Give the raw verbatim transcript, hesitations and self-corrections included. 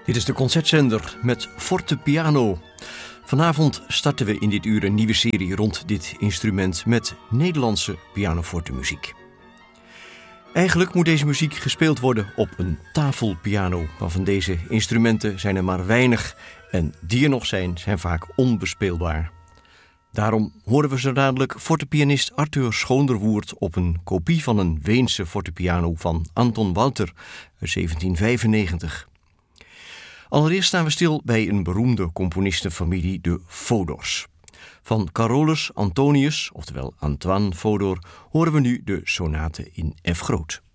Dit is de Concertzender met fortepiano. Vanavond starten we in dit uur een nieuwe serie rond dit instrument met Nederlandse pianofortemuziek. Eigenlijk moet deze muziek gespeeld worden op een tafelpiano, maar van deze instrumenten zijn er maar weinig en die er nog zijn, zijn vaak onbespeelbaar. Daarom horen we zo dadelijk fortepianist Arthur Schoonderwoerd op een kopie van een Weense fortepiano van Anton Walter uit zeventien vijfennegentig. Allereerst staan we stil bij een beroemde componistenfamilie, de Fodors. Van Carolus Antonius, oftewel Antoine Fodor, horen we nu de sonate in F groot.